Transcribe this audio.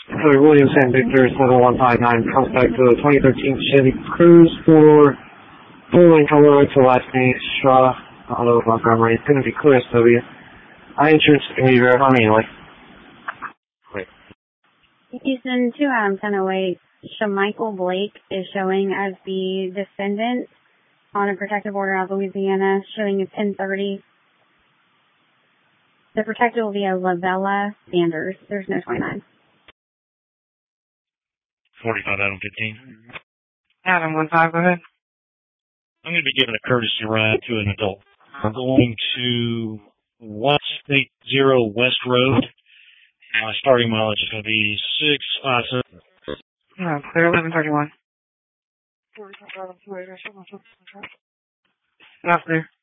Sir William St. Victor 7159 prospect to the 2013 Chevy Cruze for full and color to last name Shaw Auto Montgomery. It's going to be clear SW. Insurance can be verified manually. Wait. Houston 2 Adam 1008. Shamichael Blake is showing as the defendant on a protective order out of Louisiana, showing as 1030. The protected will be a Lavella Sanders. There's no 29. 45 Adam 15. Adam 15, go ahead. I'm going to be giving a courtesy ride to an adult. I'm going to 180 West Road. My starting mileage is going to be 657. Yeah, clear 1131. Not clear.